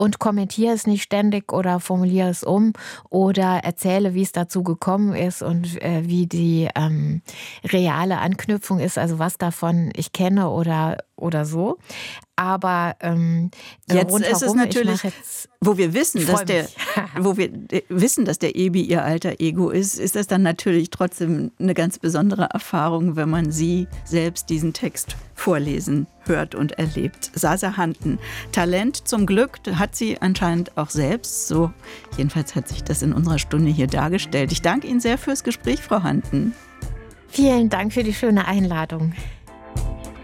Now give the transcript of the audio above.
und kommentiere es nicht ständig oder formuliere es um oder erzähle, wie es dazu gekommen ist und wie die reale Anknüpfung ist, also was davon ich kenne oder so. Aber jetzt rundherum, ist es natürlich, wo wir wissen, dass der Ebi ihr alter Ego ist, ist das dann natürlich trotzdem eine ganz besondere Erfahrung, wenn man sie selbst diesen Text vorlesen hört und erlebt. Sasa Hanten, Talent zum Glück hat sie anscheinend auch selbst. So jedenfalls hat sich das in unserer Stunde hier dargestellt. Ich danke Ihnen sehr fürs Gespräch, Frau Hanten. Vielen Dank für die schöne Einladung.